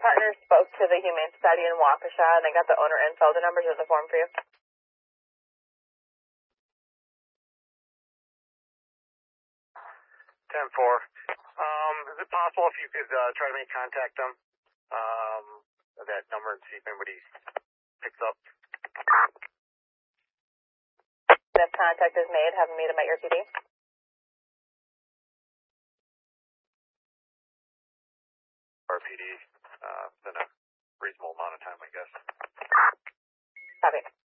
partner spoke to the Humane Society in Waukesha, and they got the owner info. The numbers are in the form for you. 10-4. Is it possible if you could try to make contact them, that number, and see if anybody picks up? If contact is made, have them meet them at your TD. RPD, in a reasonable amount of time, I guess. Copy.